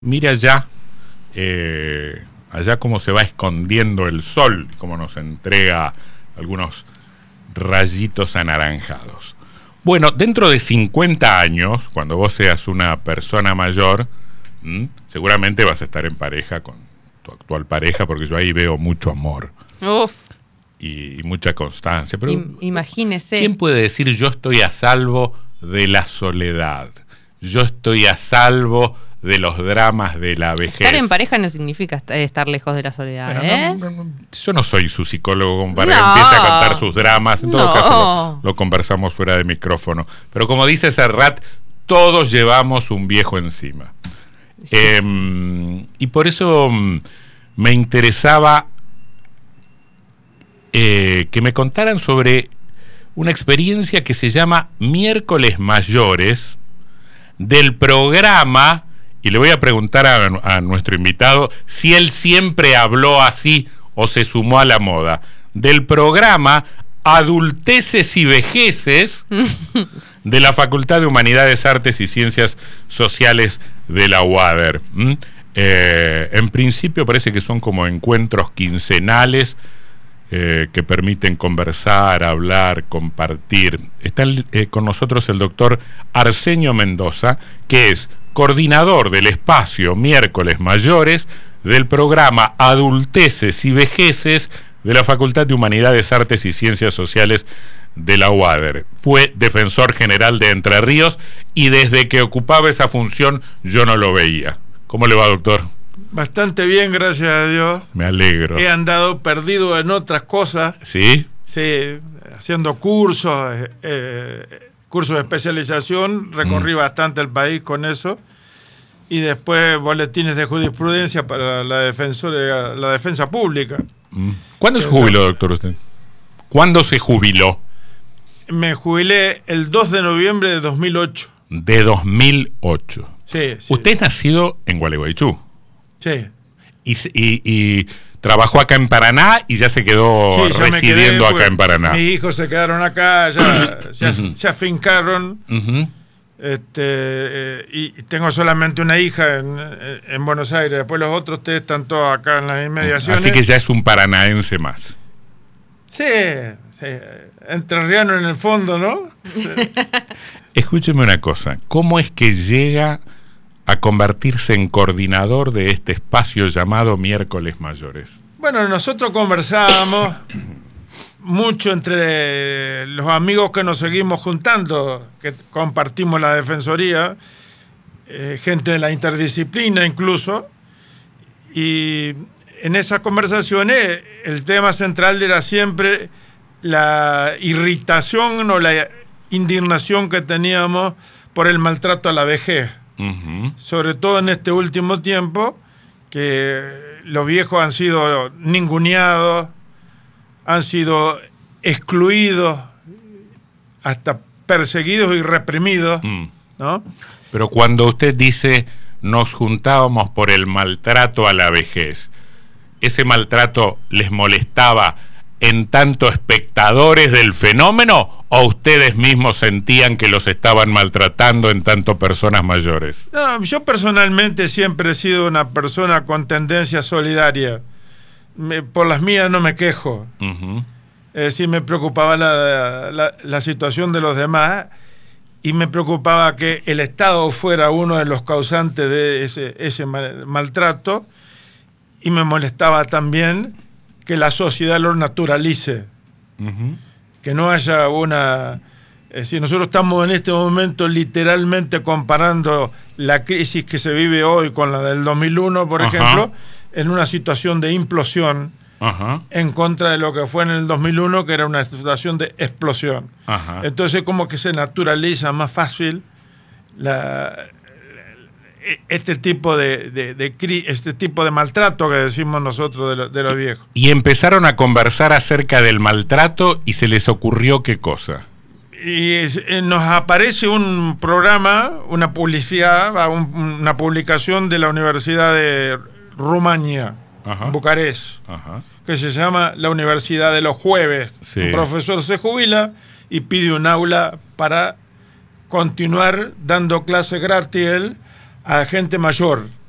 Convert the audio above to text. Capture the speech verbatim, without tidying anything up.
Mira allá, eh, allá cómo se va escondiendo el sol, cómo nos entrega algunos rayitos anaranjados. Bueno, dentro de cincuenta años, cuando vos seas una persona mayor, ¿m? seguramente vas a estar en pareja con tu actual pareja, porque yo ahí veo mucho amor. Uf. Y, y mucha constancia. Pero I- imagínese. ¿quién puede decir yo estoy a salvo de la soledad? Yo estoy a salvo de los dramas de la vejez. Estar en pareja no significa est- estar lejos de la soledad, Bueno, ¿eh? no, no, no, yo no soy su psicólogo como para No. que empiece a contar sus dramas. En todo No. caso lo, lo conversamos fuera de micrófono. Pero como dice Serrat, todos llevamos un viejo encima. Sí. Eh, y por eso mm, me interesaba eh, que me contaran sobre una experiencia que se llama Miércoles Mayores, del programa, y le voy a preguntar a, a nuestro invitado si él siempre habló así o se sumó a la moda, del programa Adulteces y Vejeces de la Facultad de Humanidades, Artes y Ciencias Sociales de la U A D E R. ¿Mm? Eh, en principio parece que son como encuentros quincenales eh, que permiten conversar, hablar, compartir. Está el, eh, con nosotros el doctor Arsenio Mendoza, que es coordinador del espacio Miércoles Mayores del programa Adulteces y Vejeces de la Facultad de Humanidades, Artes y Ciencias Sociales de la U A D E R. Fue defensor general de Entre Ríos y desde que ocupaba esa función yo no lo veía. ¿Cómo le va, doctor? Bastante bien, gracias a Dios. Me alegro. He andado perdido en otras cosas. ¿Sí? Sí, haciendo cursos, eh, eh, cursos de especialización. Recorrí mm. bastante el país con eso. Y después boletines de jurisprudencia para la, defensora, la defensa pública. Mm. ¿Cuándo se jubiló, doctor, usted? ¿Cuándo se jubiló? Me jubilé el dos de noviembre de dos mil ocho. De dos mil ocho. Sí, sí. Usted es nacido en Gualeguaychú. Sí. Y, y, y trabajó acá en Paraná y ya se quedó sí, residiendo quedé, acá en Paraná. Mis hijos se quedaron acá, ya se, uh-huh. se afincaron. Uh-huh. Este, eh, y tengo solamente una hija en, en Buenos Aires. Después los otros tres están todos acá en las inmediaciones. Así que ya es un paranaense más. Sí, sí. Entrerriano en el fondo, ¿no? Sí. Escúcheme una cosa. ¿Cómo es que llega a convertirse en coordinador de este espacio llamado Miércoles Mayores? Bueno, nosotros conversábamos mucho entre los amigos que nos seguimos juntando, que compartimos la defensoría, eh, gente de la interdisciplina incluso, y en esas conversaciones el tema central era siempre la irritación o la indignación que teníamos por el maltrato a la vejez. Uh-huh. Sobre todo en este último tiempo, que los viejos han sido ninguneados, han sido excluidos, hasta perseguidos y reprimidos, mm. ¿no? Pero cuando usted dice nos juntábamos por el maltrato a la vejez, ¿ese maltrato les molestaba en tanto espectadores del fenómeno o ustedes mismos sentían que los estaban maltratando en tanto personas mayores? No, yo personalmente siempre he sido una persona con tendencia solidaria. Me, por las mías no me quejo. Uh-huh. Es decir, me preocupaba la, la, la situación de los demás y me preocupaba que el Estado fuera uno de los causantes de ese, ese mal, maltrato, y me molestaba también que la sociedad lo naturalice. Uh-huh. Que no haya una... Es decir, nosotros estamos en este momento literalmente comparando la crisis que se vive hoy con la del dos mil uno, por uh-huh. ejemplo, en una situación de implosión uh-huh. en contra de lo que fue en el dos mil uno, que era una situación de explosión. Uh-huh. Entonces como que se naturaliza más fácil la, este tipo de, de, de este tipo de maltrato que decimos nosotros de, lo, de los viejos. Y empezaron a conversar acerca del maltrato y se les ocurrió ¿qué cosa? Y nos aparece un programa, una publicidad, una publicación de la Universidad de Rumania, ajá. Bucarest, ajá. que se llama La Universidad de los Jueves. Sí. Un profesor se jubila y pide un aula para continuar dando clase gratis él a gente mayor.